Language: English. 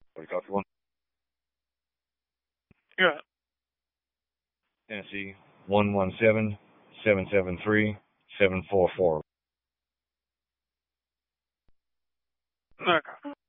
What do you copy one? Yeah. Tennessee 117-773-744. Okay.